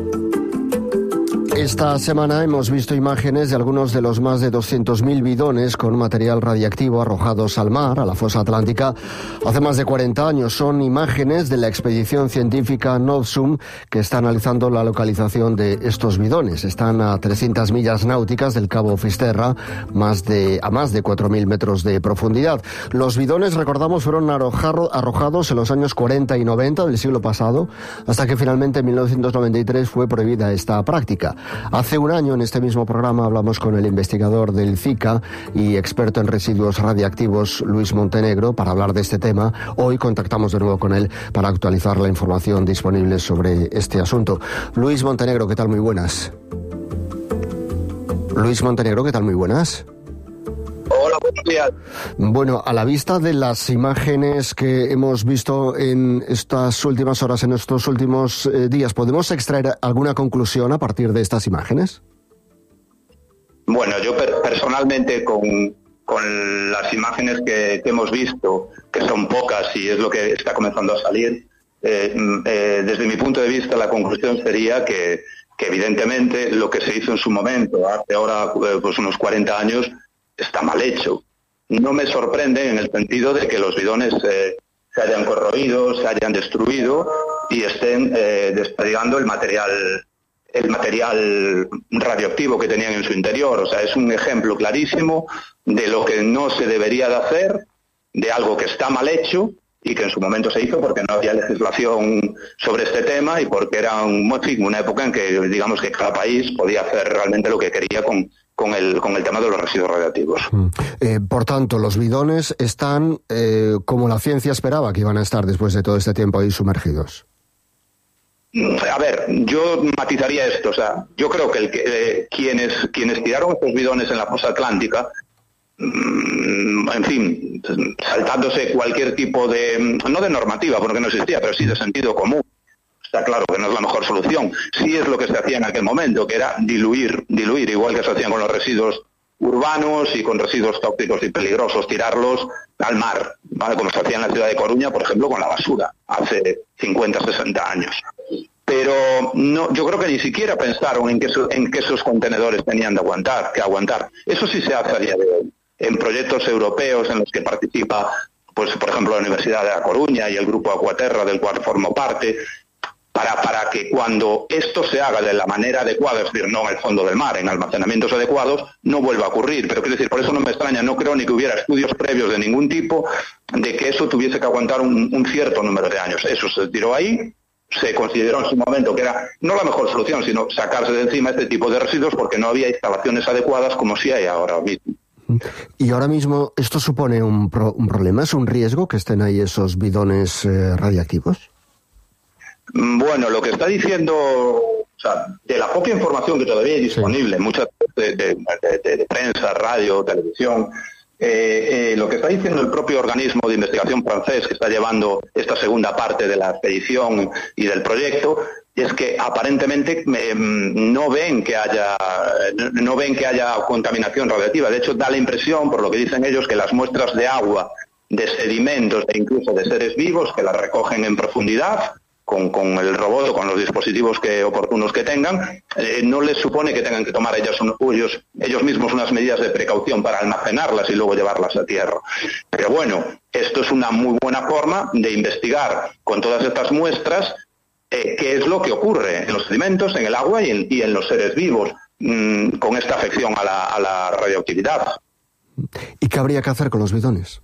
Esta semana hemos visto imágenes de algunos de los más de 200.000 bidones con material radiactivo arrojados al mar, a la fosa atlántica, hace más de 40 años. Son imágenes de la expedición científica Novsum que está analizando la localización de estos bidones. Están a 300 millas náuticas del Cabo Fisterra, a más de 4.000 metros de profundidad. Los bidones, recordamos, fueron arrojados en los años 40 y 90 del siglo pasado, hasta que finalmente en 1993 fue prohibida esta práctica. Hace un año en este mismo programa hablamos con el investigador del CICA y experto en residuos radiactivos Luis Montenegro para hablar de este tema. Hoy contactamos de nuevo con él para actualizar la información disponible sobre este asunto. Luis Montenegro, ¿qué tal? Muy buenas. Luis Montenegro, ¿qué tal? Muy buenas. Hola, buenos días. Bueno, a la vista de las imágenes que hemos visto en estas últimas horas, en estos últimos días, ¿podemos extraer alguna conclusión a partir de estas imágenes? Bueno, yo personalmente con las imágenes que hemos visto, que son pocas y es lo que está comenzando a salir, desde mi punto de vista la conclusión sería que evidentemente lo que se hizo en su momento, hace ahora pues unos 40 años, está mal hecho. No me sorprende en el sentido de que los bidones se hayan corroído, se hayan destruido y estén desperdigando el material radioactivo que tenían en su interior. O sea, es un ejemplo clarísimo de lo que no se debería de hacer, de algo que está mal hecho y que en su momento se hizo porque no había legislación sobre este tema y porque era una época en que, digamos, que cada país podía hacer realmente lo que quería con el tema de los residuos radiactivos. Por tanto, los bidones están como la ciencia esperaba que iban a estar después de todo este tiempo ahí sumergidos. A ver, yo matizaría esto. O sea, yo creo que quienes tiraron estos bidones en la fosa atlántica, en fin, saltándose cualquier tipo no de normativa, porque no existía, pero sí de sentido común. Está claro que no es la mejor solución. Sí es lo que se hacía en aquel momento, que era diluir, igual que se hacían con los residuos urbanos y con residuos tóxicos y peligrosos, tirarlos al mar, ¿vale? Como se hacía en la ciudad de Coruña, por ejemplo, con la basura, hace 50, 60 años. Pero no, yo creo que ni siquiera pensaron en que esos contenedores tenían que aguantar. Eso sí se hace a día de hoy, en proyectos europeos en los que participa, pues por ejemplo, la Universidad de La Coruña y el Grupo Aquaterra, del cual formo parte, para que cuando esto se haga de la manera adecuada, es decir, no en el fondo del mar, en almacenamientos adecuados, no vuelva a ocurrir. Pero quiero decir, por eso no me extraña, no creo ni que hubiera estudios previos de ningún tipo de que eso tuviese que aguantar un cierto número de años. Eso se tiró ahí, se consideró en su momento que era no la mejor solución, sino sacarse de encima este tipo de residuos porque no había instalaciones adecuadas como sí hay ahora mismo. Y ahora mismo, ¿esto supone un problema? ¿Es un riesgo que estén ahí esos bidones radiactivos? Bueno, lo que está diciendo, o sea, de la poca información que todavía hay disponible, sí, muchas de prensa, radio, televisión, lo que está diciendo el propio organismo de investigación francés que está llevando esta segunda parte de la expedición y del proyecto, es que aparentemente no ven que haya contaminación radiactiva. De hecho, da la impresión, por lo que dicen ellos, que las muestras de agua, de sedimentos e incluso de seres vivos que las recogen en profundidad con el robot o con los dispositivos oportunos que tengan, no les supone que tengan que tomar ellos mismos unas medidas de precaución para almacenarlas y luego llevarlas a tierra. Pero bueno, esto es una muy buena forma de investigar con todas estas muestras qué es lo que ocurre en los sedimentos, en el agua y en los seres vivos con esta afección a la radioactividad. ¿Y qué habría que hacer con los bidones?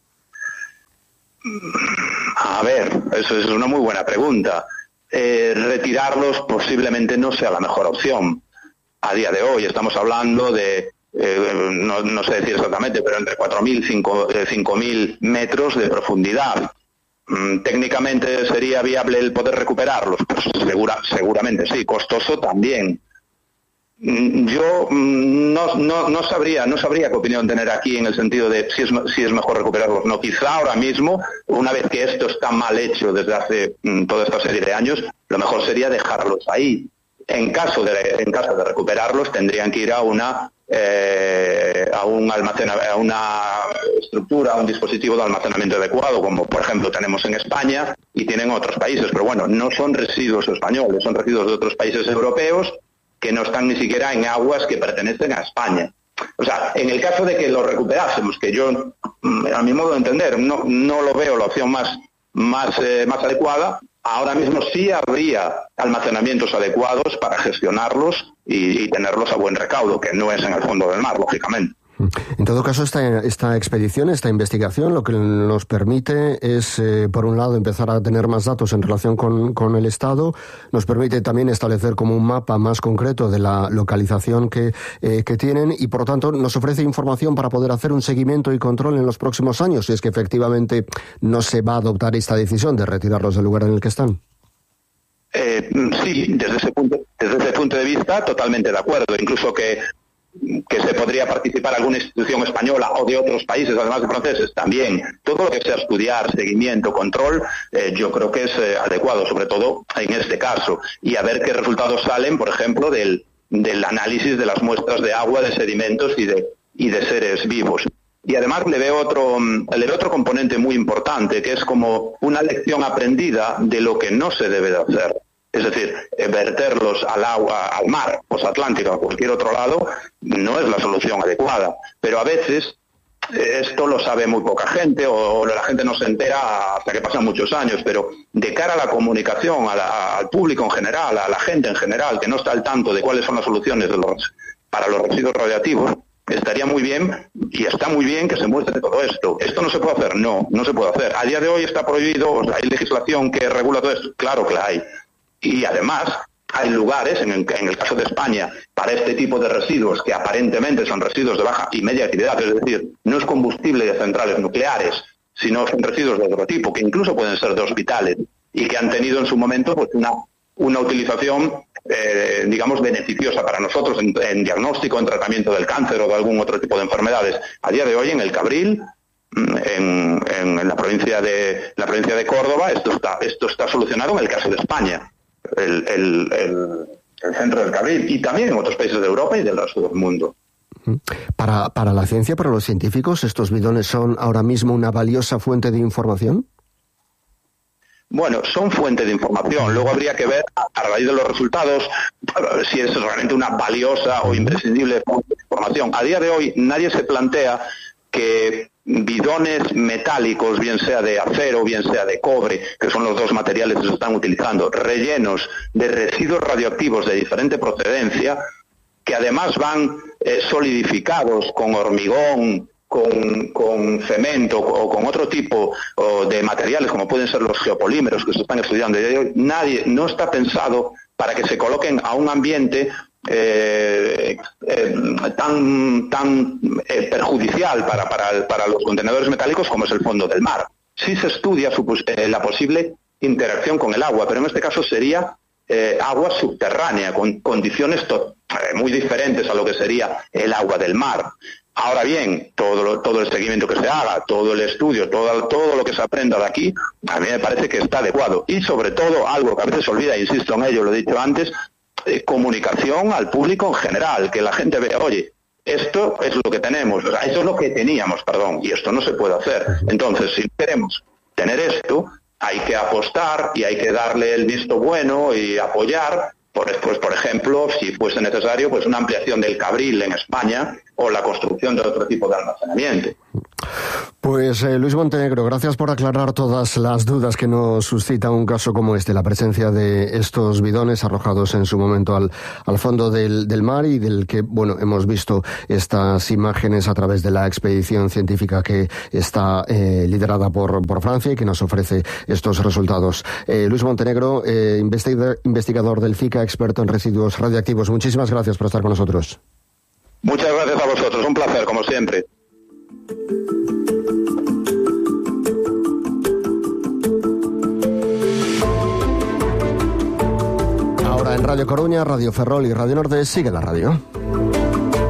A ver, eso es una muy buena pregunta. Retirarlos posiblemente no sea la mejor opción. A día de hoy estamos hablando de, no sé decir exactamente, pero entre 4.000 y 5.000 metros de profundidad. ¿Técnicamente sería viable el poder recuperarlos? Pues seguramente sí, costoso también. Yo no sabría qué opinión tener aquí en el sentido de si es mejor recuperarlos o no. Quizá ahora mismo, una vez que esto está mal hecho desde hace toda esta serie de años, lo mejor sería dejarlos ahí. En caso de recuperarlos, tendrían que ir a una a una estructura, a un dispositivo de almacenamiento adecuado, como por ejemplo tenemos en España y tienen otros países, pero bueno, no son residuos españoles, son residuos de otros países europeos que no están ni siquiera en aguas que pertenecen a España. O sea, en el caso de que lo recuperásemos, que yo, a mi modo de entender, no lo veo la opción más adecuada, ahora mismo sí habría almacenamientos adecuados para gestionarlos y tenerlos a buen recaudo, que no es en el fondo del mar, lógicamente. En todo caso, esta expedición, esta investigación, lo que nos permite es, por un lado, empezar a tener más datos en relación con el Estado, nos permite también establecer como un mapa más concreto de la localización que tienen y, por lo tanto, nos ofrece información para poder hacer un seguimiento y control en los próximos años, si es que efectivamente no se va a adoptar esta decisión de retirarlos del lugar en el que están. Sí, desde ese punto de vista, totalmente de acuerdo. Incluso que se podría participar alguna institución española o de otros países, además de franceses, también. Todo lo que sea estudiar, seguimiento, control, yo creo que es adecuado, sobre todo en este caso. Y a ver qué resultados salen, por ejemplo, del análisis de las muestras de agua, de sedimentos y de seres vivos. Y además le veo otro componente muy importante, que es como una lección aprendida de lo que no se debe de hacer. Es decir, verterlos al agua, al mar, Atlántico o a cualquier otro lado, no es la solución adecuada. Pero a veces esto lo sabe muy poca gente o la gente no se entera hasta que pasan muchos años. Pero de cara a la comunicación, al público en general, a la gente en general, que no está al tanto de cuáles son las soluciones para los residuos radiactivos, estaría muy bien, y está muy bien, que se muestre todo esto. ¿Esto no se puede hacer? No se puede hacer. A día de hoy está prohibido, ¿hay legislación que regula todo esto? Claro que la hay. Y además hay lugares, en el caso de España, para este tipo de residuos que aparentemente son residuos de baja y media actividad, es decir, no es combustible de centrales nucleares, sino son residuos de otro tipo, que incluso pueden ser de hospitales y que han tenido en su momento pues una utilización, digamos, beneficiosa para nosotros en diagnóstico, en tratamiento del cáncer o de algún otro tipo de enfermedades. A día de hoy, en el Cabril, en la provincia de Córdoba, esto está solucionado en el caso de España. El centro del Cabril, y también en otros países de Europa y del resto del mundo. Para la ciencia, para los científicos, ¿estos bidones son ahora mismo una valiosa fuente de información? Bueno, son fuente de información. Luego habría que ver, a raíz de los resultados, si es realmente una valiosa o imprescindible fuente de información. A día de hoy nadie se plantea que bidones metálicos, bien sea de acero, bien sea de cobre, que son los dos materiales que se están utilizando, rellenos de residuos radioactivos de diferente procedencia, que además van solidificados con hormigón, con cemento o con otro tipo de materiales, como pueden ser los geopolímeros que se están estudiando. Nadie, no está pensado para que se coloquen a un ambiente tan perjudicial para los contenedores metálicos como es el fondo del mar. Sí se estudia la posible interacción con el agua, pero en este caso sería agua subterránea, con condiciones muy diferentes a lo que sería el agua del mar. Ahora bien, todo el seguimiento que se haga, todo el estudio, todo lo que se aprenda de aquí, a mí me parece que está adecuado. Y sobre todo, algo que a veces se olvida, insisto en ello, lo he dicho antes, comunicación al público en general, que la gente vea, oye, esto es lo que tenemos, o sea, esto es lo que teníamos, y esto no se puede hacer. Entonces, si queremos tener esto, hay que apostar y hay que darle el visto bueno y apoyar, por ejemplo, si fuese necesario, pues una ampliación del Cabril en España o la construcción de otro tipo de almacenamiento. Pues Luis Montenegro, gracias por aclarar todas las dudas que nos suscita un caso como este, la presencia de estos bidones arrojados en su momento al fondo del mar y del que, bueno, hemos visto estas imágenes a través de la expedición científica que está liderada por Francia y que nos ofrece estos resultados. Luis Montenegro, investigador del FICA, experto en residuos radiactivos, muchísimas gracias por estar con nosotros. Muchas gracias a vosotros, un placer, como siempre. Ahora en Radio Coruña, Radio Ferrol y Radio Norte sigue la radio.